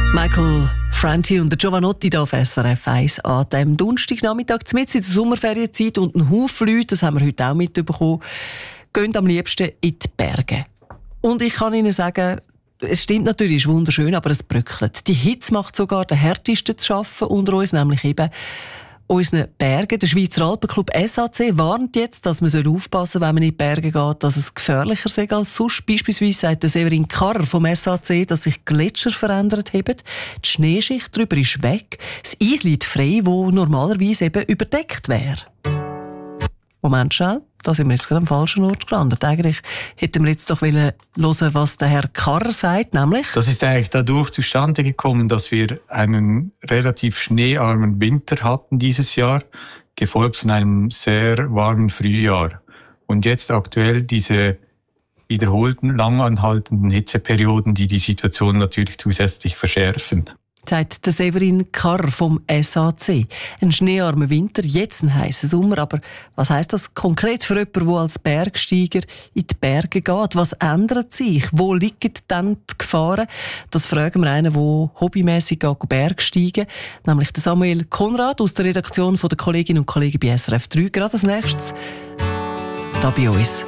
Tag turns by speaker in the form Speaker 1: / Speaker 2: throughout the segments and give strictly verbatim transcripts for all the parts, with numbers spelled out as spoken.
Speaker 1: Michael Franti und Giovanotti hier auf S R F eins an diesem Donnerstagnachmittag, mitten in der Sommerferienzeit, und ein Haufen Leute, das haben wir heute auch mitbekommen, gehen am liebsten in die Berge. Und ich kann Ihnen sagen, es stimmt natürlich, es ist wunderschön, aber es bröckelt. Die Hitze macht sogar den Härtesten zu schaffen unter uns, nämlich eben unseren Bergen. Der Schweizer Alpenclub S A C warnt jetzt, dass man aufpassen soll, wenn man in die Berge geht, dass es gefährlicher sei als sonst. Beispielsweise sagt der Severin Karrer vom S A C, dass sich Gletscher verändert haben. Die Schneeschicht darüber ist weg. Das Eis liegt frei, wo normalerweise eben überdeckt wäre. Moment schnell, da sind wir jetzt gerade am falschen Ort gelandet. Eigentlich hätten wir jetzt doch hören wollen, was der Herr Karrer sagt, nämlich...
Speaker 2: Das ist eigentlich dadurch zustande gekommen, dass wir einen relativ schneearmen Winter hatten dieses Jahr, gefolgt von einem sehr warmen Frühjahr. Und jetzt aktuell diese wiederholten, langanhaltenden Hitzeperioden, die die Situation natürlich zusätzlich verschärfen.
Speaker 1: Sagt der Severin Karrer vom S A C. Ein schneearmer Winter, jetzt ein heißer Sommer. Aber was heisst das konkret für jemanden, der als Bergsteiger in die Berge geht? Was ändert sich? Wo liegen dann die Gefahren? Das fragen wir einen, der hobbymässig Bergsteigen geht, nämlich der Samuel Konrad aus der Redaktion der Kolleginnen und Kollegen bei S R F drei. Gerade als nächstes da bei uns.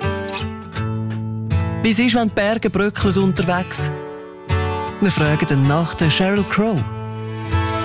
Speaker 1: Wie es ist, wenn die Berge bröckeln unterwegs? Wir fragen dann nach der Sheryl Crow.